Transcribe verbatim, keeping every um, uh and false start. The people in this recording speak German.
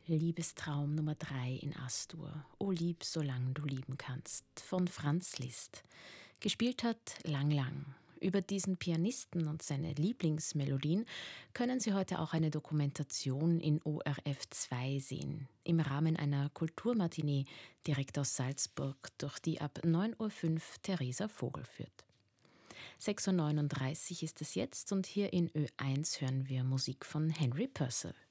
Liebestraum Nummer drei in Astur. O lieb, solang du lieben kannst. Von Franz Liszt. Gespielt hat Lang Lang. Über diesen Pianisten und seine Lieblingsmelodien können Sie heute auch eine Dokumentation in O R F zwei sehen. Im Rahmen einer Kulturmatinee direkt aus Salzburg, durch die ab neun Uhr fünf Theresa Vogel führt. sechs Uhr neununddreißig ist es jetzt und hier in Ö eins hören wir Musik von Henry Purcell.